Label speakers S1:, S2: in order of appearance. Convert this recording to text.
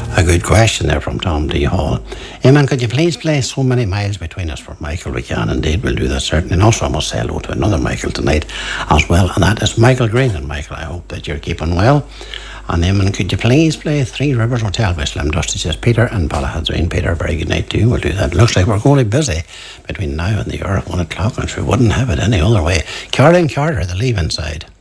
S1: A good question there from Tom D. Hall. Eamon, could you please play So Many Miles Between Us for Michael? We can indeed, we'll do that certainly. And also I must say hello to another Michael tonight as well, and that is Michael Green. And Michael, I hope that you're keeping well. And Eamon, could you please play Three Rivers Hotel by Slim Dusty? Says Peter and Ballahadreen. Peter, very good night to you. We'll do that. Looks like we're going to be busy between now and the hour at 1 o'clock, and we wouldn't have it any other way. Carolyn Carter, The Leave Inside.